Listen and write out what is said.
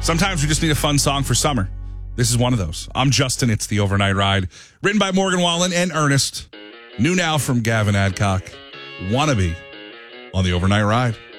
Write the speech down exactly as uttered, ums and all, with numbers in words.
Sometimes we just need a fun song for summer. This is one of those. I'm Justin. It's The Overnight Ride. Written by Morgan Wallen and Ernest. New now from Gavin Adcock. Wannabe on The Overnight Ride.